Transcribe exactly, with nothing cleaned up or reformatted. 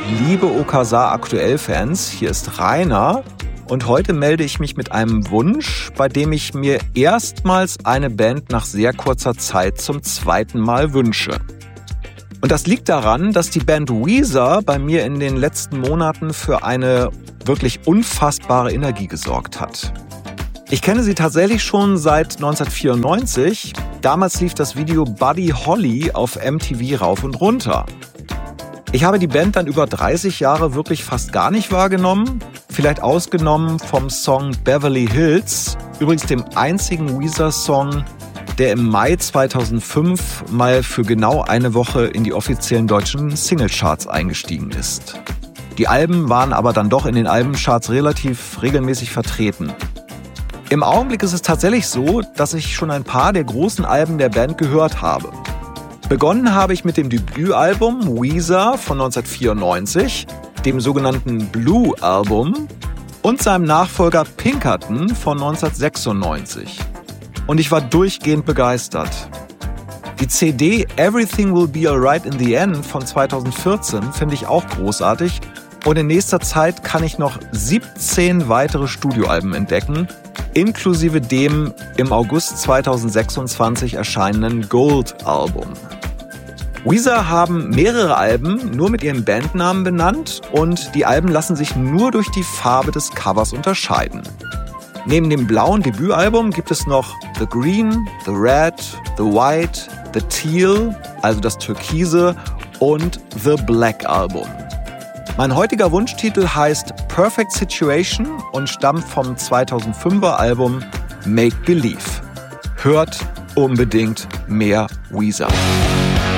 liebe Okasa Aktuell-Fans, hier ist Rainer und heute melde ich mich mit einem Wunsch, bei dem ich mir erstmals eine Band nach sehr kurzer Zeit zum zweiten Mal wünsche. Und das liegt daran, dass die Band Weezer bei mir in den letzten Monaten für eine wirklich unfassbare Energie gesorgt hat. Ich kenne sie tatsächlich schon seit neunzehnhundertvierundneunzig. Damals lief das Video Buddy Holly auf M T V rauf und runter. Ich habe die Band dann über dreißig Jahre wirklich fast gar nicht wahrgenommen. Vielleicht ausgenommen vom Song Beverly Hills, übrigens dem einzigen Weezer-Song, der im Mai zweitausendfünf mal für genau eine Woche in die offiziellen deutschen Singlecharts eingestiegen ist. Die Alben waren aber dann doch in den Albencharts relativ regelmäßig vertreten. Im Augenblick ist es tatsächlich so, dass ich schon ein paar der großen Alben der Band gehört habe. Begonnen habe ich mit dem Debütalbum Weezer von neunzehnhundertvierundneunzig, dem sogenannten Blue Album und seinem Nachfolger Pinkerton von neunzehnhundertsechsundneunzig. Und ich war durchgehend begeistert. Die C D Everything Will Be Alright in the End von zweitausendvierzehn finde ich auch großartig und in nächster Zeit kann ich noch siebzehn weitere Studioalben entdecken, inklusive dem im August zweitausendsechsundzwanzig erscheinenden Gold-Album. Weezer haben mehrere Alben nur mit ihren Bandnamen benannt und die Alben lassen sich nur durch die Farbe des Covers unterscheiden. Neben dem blauen Debütalbum gibt es noch The Green, The Red, The White, The Teal, also das Türkise und The Black Album. Mein heutiger Wunschtitel heißt Perfect Situation und stammt vom zweitausendfünfer Album Make Believe. Hört unbedingt mehr Weezer.